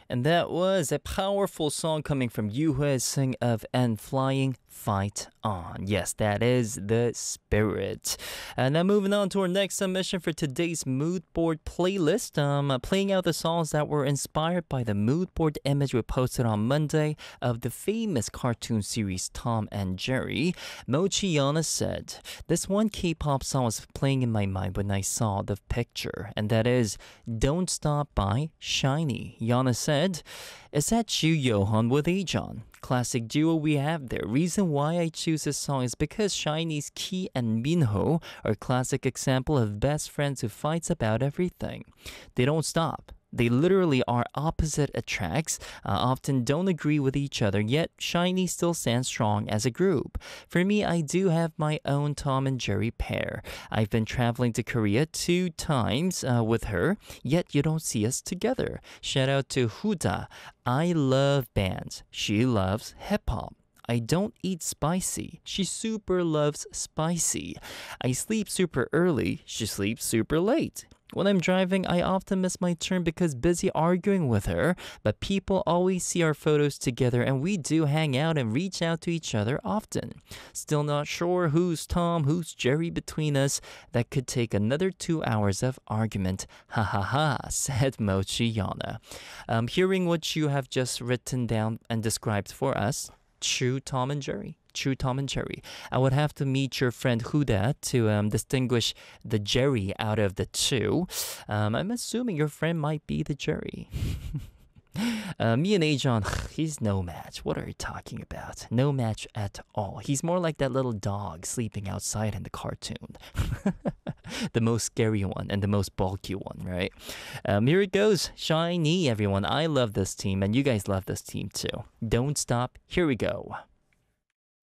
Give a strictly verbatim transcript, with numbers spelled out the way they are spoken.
And that was a powerful song coming from Yu Sing of And Flying Fight On. Yes, that is the spirit. And now moving on to our next submission for today's mood board playlist. Um, uh, playing out the songs that were inspired by the mood board image we posted on Monday of the famous cartoon series Tom and Jerry. Mochi Yana said, this one K-pop song was playing in my mind when I saw the picture, and that is Don't Stop by SHINee. Yana said, is that Ju Yohan with Ajon? Classic duo we have there. Reason why I choose this song is because SHINee's Key and Minho are a classic example of best friends who fights about everything. They don't stop. They literally are opposite attracts, uh, often don't agree with each other, yet SHINee still stands strong as a group. For me, I do have my own Tom and Jerry pair. I've been traveling to Korea two times uh, with her, yet you don't see us together. Shout out to Huda. I love bands. She loves hip-hop. I don't eat spicy. She super loves spicy. I sleep super early. She sleeps super late. When I'm driving, I often miss my turn because busy arguing with her, but people always see our photos together and we do hang out and reach out to each other often. Still not sure who's Tom, who's Jerry between us. That could take another two hours of argument. Ha ha ha, said Mochi Yana. Um, hearing what you have just written down and described for us, true Tom and Jerry. True Tom and Jerry. I would have to meet your friend Huda to um, distinguish the Jerry out of the two. Um, I'm assuming your friend might be the Jerry. Uh, me and Ajon, he's no match. What are you talking about? No match at all. He's more like that little dog sleeping outside in the cartoon. The most scary one and the most bulky one, right? Um, here it goes. SHINee, everyone. I love this team and you guys love this team too. Don't stop. Here we go.